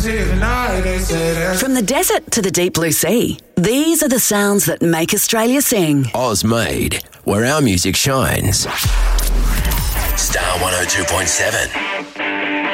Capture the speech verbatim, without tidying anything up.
From the desert to the deep blue sea, these are the sounds that make Australia sing. Oz made, where our music shines. Star one oh two point seven.